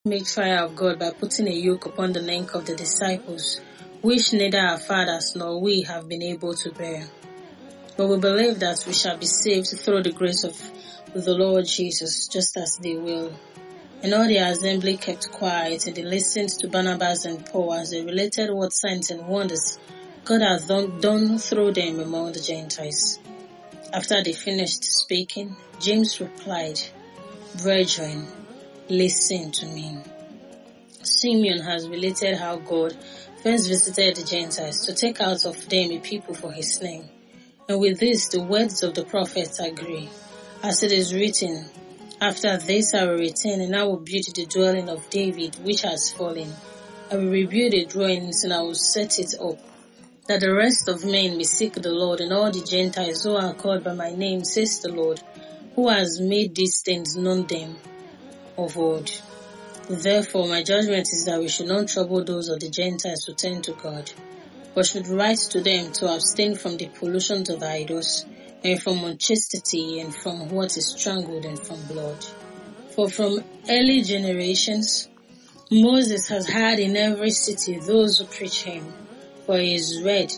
Make fire of God by putting a yoke upon the neck of the disciples, which neither our fathers nor we have been able to bear. But we believe that we shall be saved through the grace of the Lord Jesus, just as they will. And all the assembly kept quiet, and they listened to Barnabas and Paul as they related what signs and wonders God had done through them among the Gentiles. After they finished speaking, James replied, "Brethren, listen to me. Simeon has related how God first visited the Gentiles to take out of them a people for his name. And with this, the words of the prophets agree. As it is written, after this I will return, and I will build the dwelling of David, which has fallen. I will rebuild the dwellings, and I will set it up, that the rest of men may seek the Lord, and all the Gentiles who are called by my name, says the Lord, who has made these things known them of old. Therefore, my judgment is that we should not trouble those of the Gentiles who turn to God, but should write to them to abstain from the pollutions of idols, and from unchastity, and from what is strangled, and from blood. For from early generations, Moses has had in every city those who preach him, for he is read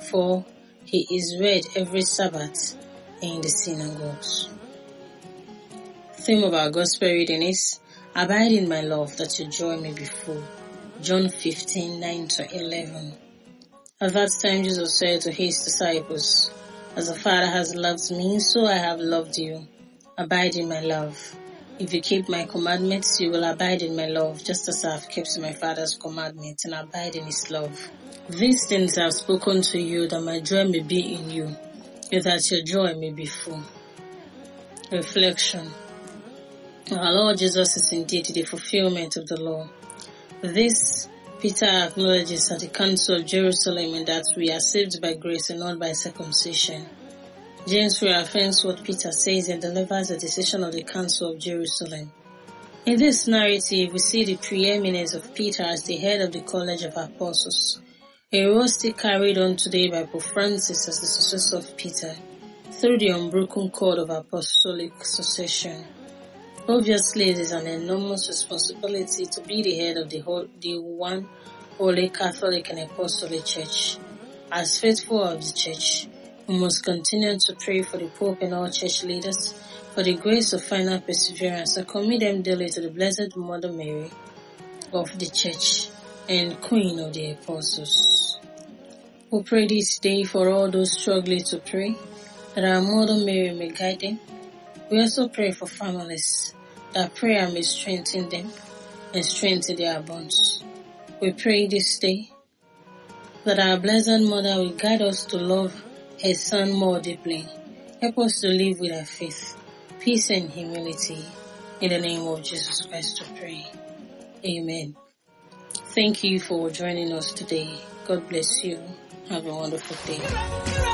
every Sabbath in the synagogues." Theme of our gospel reading is, "Abide in my love, that your joy may be full." John 15:9-11. At that time Jesus said to his disciples, "As the Father has loved me, so I have loved you. Abide in my love. If you keep my commandments, you will abide in my love, just as I have kept my Father's commandments and abide in his love. These things I have spoken to you, that my joy may be in you, and that your joy may be full." Reflection. Our Lord Jesus is indeed the fulfillment of the law. This Peter acknowledges at the Council of Jerusalem, and that we are saved by grace and not by circumcision. James reaffirms what Peter says and delivers the decision of the Council of Jerusalem. In this narrative, we see the preeminence of Peter as the head of the College of Apostles, a role still carried on today by Pope Francis as the successor of Peter, through the unbroken cord of apostolic succession. Obviously, it is an enormous responsibility to be the head of the one holy Catholic and Apostolic Church. As faithful of the Church, we must continue to pray for the Pope and all Church leaders for the grace of final perseverance, and commit them daily to the Blessed Mother Mary of the Church and Queen of the Apostles. We pray this day for all those struggling to pray, that our Mother Mary may guide them. We also pray for families, that prayer may strengthen them and strengthen their bonds. We pray this day that our Blessed Mother will guide us to love her Son more deeply. Help us to live with our faith, peace and humility. In the name of Jesus Christ we pray. Amen. Thank you for joining us today. God bless you. Have a wonderful day.